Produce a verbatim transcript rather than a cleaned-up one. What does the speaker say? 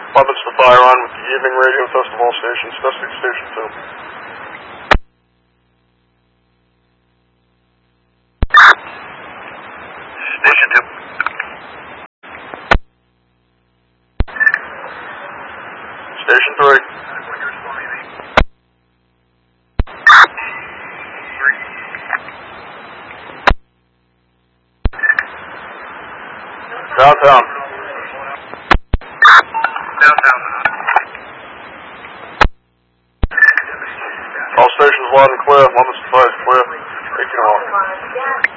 Weapons to fire on with the evening radio test of all stations. Testing station two. Station two. Station three. Downtown. Downtown. All stations loud and clear.